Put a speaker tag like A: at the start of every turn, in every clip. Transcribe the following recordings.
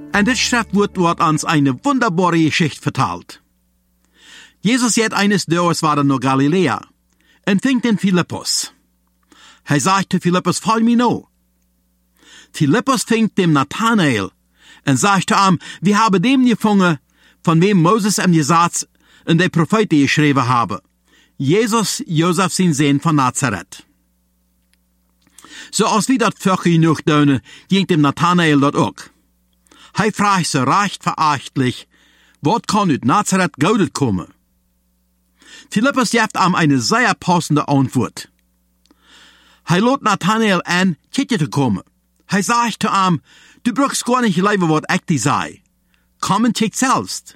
A: En dit Schriftwort wordt ons eine wunderbare Geschichte verteld. Jesus geht eines Tages weiter nach Galiläa und fängt den Philippus. Er sagt zu Philippus, folg mir nach. Philippus fängt dem Nathanael und sagt zu ihm, wir haben dem gefunden, von wem Moses ihm gesagt und der Propheten geschrieben haben. Jesus, Josef, sein Sohn von Nazareth. So als wir dort Vöchel genug tun, ging dem Nathanael dort auch. Er fragt so recht verachtlich, was kann aus Nazareth Gaudet kommen? Philippus gibt ihm eine sehr passende Antwort. Er lädt Nathanael an, Kitje zu kommen. Er sagt zu ihm, du brauchst gar nicht leben, was ich dir sei. Komm und kick selbst.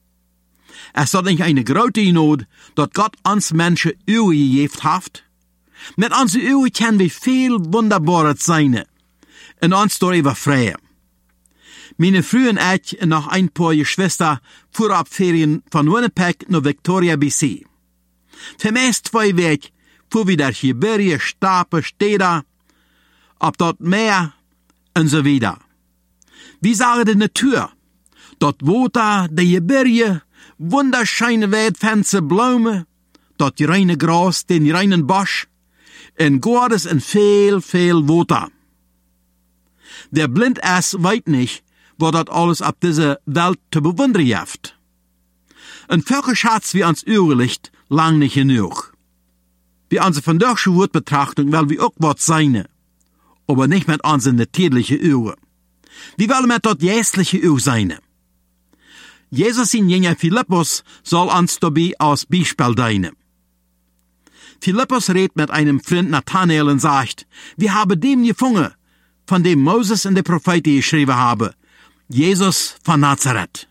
A: Es ist nicht eine große Not, dass Gott uns Menschen Augen gegeben hat. Mit unseren Augen können wir viel Wunderbares sein und uns darüber freuen. Meine Frau und ich und noch ein paar Geschwister fuhren ab Ferien von Winnipeg nach Victoria, BC. Für meist 2 Wochen fuhren wir durch Gebirge, Stapel, Städte, ab dort Meer und so weiter. Wir sahen die Natur, dort Water, die Gebirge, wunderschöne Waldfenster, Blumen, dort reine Gras, den reinen Busch, und Gottes und viel, viel Water. Der blind ist, weiß nicht, was dort alles auf dieser Welt zu bewundern gibt. Ein Völkerschatz wie uns Urlicht lang nicht genug. Wie unsere vandaagse Wortbetrachtung will wir auch was sein, aber nicht mit unseren natürlichen Augen. Wir wollen mit dort jästliche Augen sein. Jesus in jener Philippus soll uns dabei als Beispiel dienen. Philippus redet mit einem Freund Nathanael und sagt, wir haben dem gefunden, von dem Moses und die Propheten geschrieben haben, Jesus von Nazareth.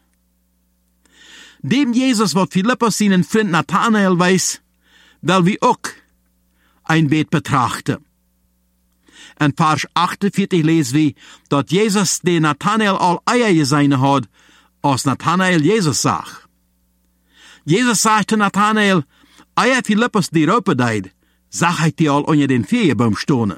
A: Dem Jesus, was Philippus seinen Freund Nathanael weiß, will wir auch ein Bild betrachten. In Vers 48 lesen wir, dass Jesus den Nathanael all Eier gesehen hat, als Nathanael Jesus sagt. Jesus sagt zu Nathanael, Eier Philippus die Raupe deid, sag ich dir all unter den Feigenbaum stehen.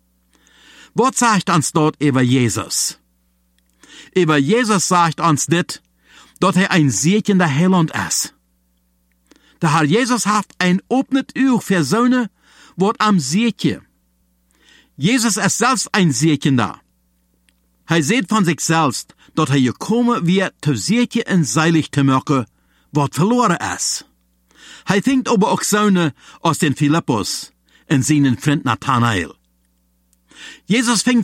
A: Was sagt uns dort über Jesus? Über Jesus sagt uns dit, dass ein segnender Heiland ist. Der Herr Jesus hat ein offenes Auge für Söhne, wat am Seetje. Jesus ist selbst ein Segnender. Er sieht von sich selbst, dass er gekommen wird, zu Seetje und seilig zu machen, wat verloren ist. Er fängt aber auch Söhne aus den Philippus und seinen Freund Nathanael. Jesus fängt